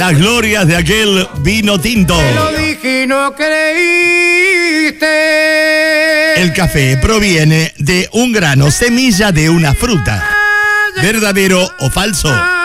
Las glorias de aquel vino tinto. Te lo dije y no creíste. El café proviene de un grano, semilla de una fruta. ¿Verdadero o falso?